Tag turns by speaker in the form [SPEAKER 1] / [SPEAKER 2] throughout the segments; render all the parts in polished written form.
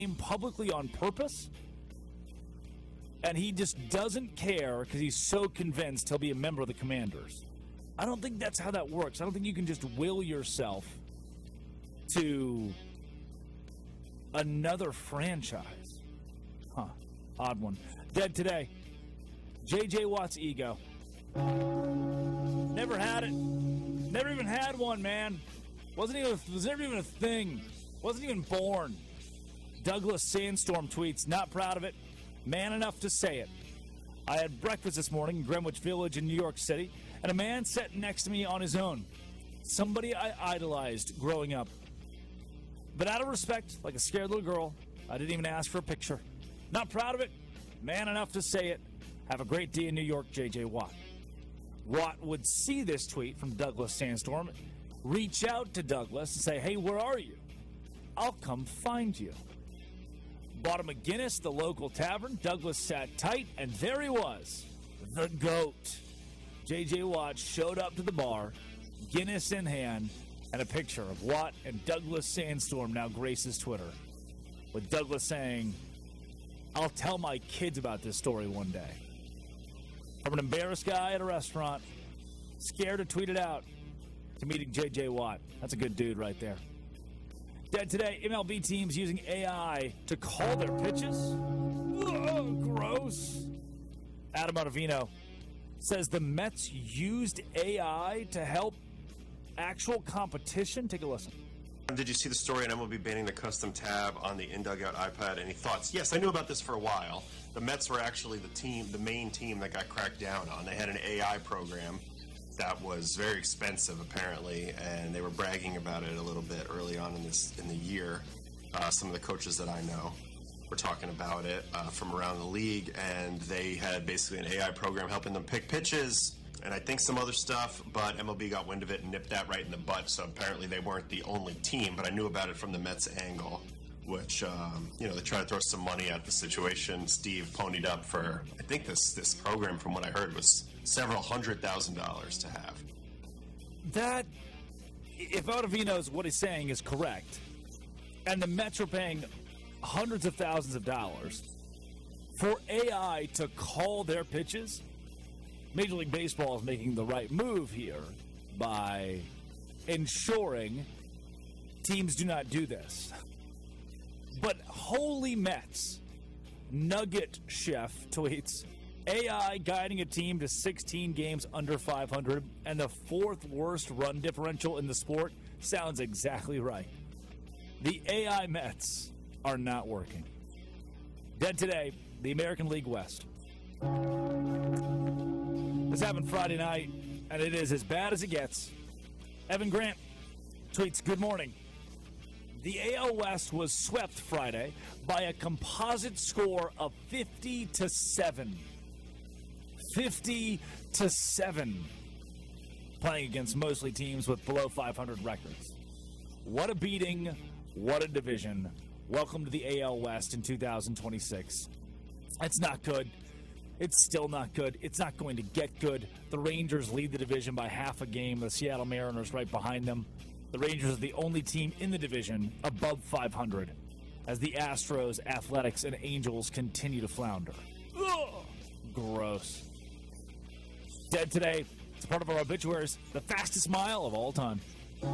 [SPEAKER 1] publicly on purpose, and he just doesn't care because he's so convinced he'll be a member of the Commanders. I don't think that's how that works. I don't think you can just will yourself to another franchise. Huh. Odd one. Dead today. J.J. Watt's ego. Never had it. Never even had one, man. Was never even a thing. Wasn't even born. Douglas Sandstorm tweets, not proud of it. Man enough to say it. I had breakfast this morning in Greenwich Village in New York City, and a man sat next to me on his own. Somebody I idolized growing up. But out of respect, like a scared little girl, I didn't even ask for a picture. Not proud of it. Man enough to say it. Have a great day in New York, J.J. Watt. Watt would see this tweet from Douglas Sandstorm, reach out to Douglas and say, hey, where are you? I'll come find you. Bought him a Guinness, the local tavern. Douglas sat tight, and there he was, the GOAT. J.J. Watt showed up to the bar, Guinness in hand, and a picture of Watt and Douglas Sandstorm now graces Twitter, with Douglas saying, I'll tell my kids about this story one day. From an embarrassed guy at a restaurant, scared to tweet it out, to meeting J.J. Watt. That's a good dude right there. Dead today, MLB teams using AI to call their pitches. Ugh, gross. Adam Ottavino says the Mets used AI to help actual competition. Take a listen.
[SPEAKER 2] Did you see the story on MLB banning the custom tab on the in-dugout iPad? Any thoughts? Yes, I knew about this for a while. The Mets were actually the main team that got cracked down on. They had an AI program that was very expensive, apparently, and they were bragging about it a little bit early on in the year. Some of the coaches that I know were talking about it from around the league, and they had basically an AI program helping them pick pitches, and I think some other stuff, but MLB got wind of it and nipped that right in the butt, so apparently they weren't the only team, but I knew about it from the Mets angle, which, they tried to throw some money at the situation. Steve ponied up for, I think this program, from what I heard, was several $100,000 to have.
[SPEAKER 1] That, if Ottavino's what he's saying is correct, and the Mets are paying hundreds of thousands of dollars for AI to call their pitches, Major League Baseball is making the right move here by ensuring teams do not do this. But holy Mets, Nugget Chef tweets, AI guiding a team to 16 games under 500 and the fourth worst run differential in the sport sounds exactly right. The AI Mets are not working. Dead today, the American League West. This happened Friday night, and it is as bad as it gets. Evan Grant tweets, good morning. The AL West was swept Friday by a composite score of 50-7. 50-7. Playing against mostly teams with below 500 records. What a beating. What a division. Welcome to the AL West in 2026. It's not good. It's still not good. It's not going to get good. The Rangers lead the division by half a game. The Seattle Mariners right behind them. The Rangers are the only team in the division above 500 as the Astros, Athletics, and Angels continue to flounder. Ugh, gross. Dead today. It's part of our obituaries. The fastest mile of all time.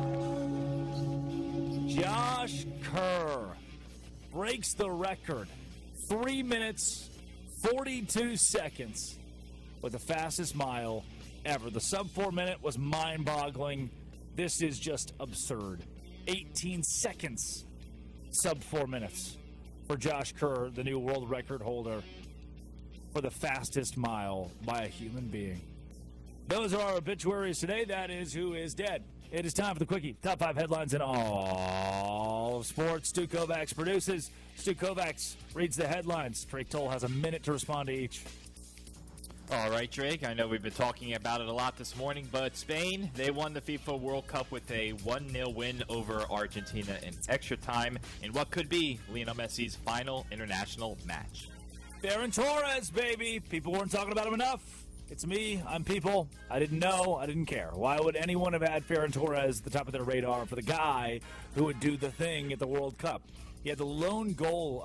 [SPEAKER 1] Josh Kerr breaks the record. 3 minutes, 42 seconds with the fastest mile ever. The sub 4 minute was mind-boggling. This is just absurd. 18 seconds, sub 4 minutes for Josh Kerr, the new world record holder for the fastest mile by a human being. Those are our obituaries today. That is who is dead. It is time for the Quickie. Top 5 headlines in all of sports. Stu Kovacs produces. Stu Kovacs reads the headlines. Drake Toll has a minute to respond to each.
[SPEAKER 3] All right, Drake, I know we've been talking about it a lot this morning, but Spain, they won the FIFA World Cup with a 1-0 win over Argentina in extra time in what could be Lionel Messi's final international match.
[SPEAKER 1] Ferran Torres, baby. People weren't talking about him enough. It's me. I'm people. I didn't know. I didn't care. Why would anyone have had Ferran Torres at the top of their radar for the guy who would do the thing at the World Cup? He had the lone goal